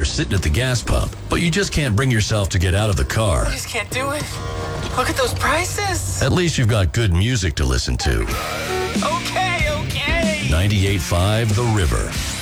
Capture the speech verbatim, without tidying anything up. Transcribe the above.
sitting at the gas pump, but you just can't bring yourself to get out of the car. I just can't do it. Look at those prices. At least you've got good music to listen to. Okay, okay. ninety-eight point five The River.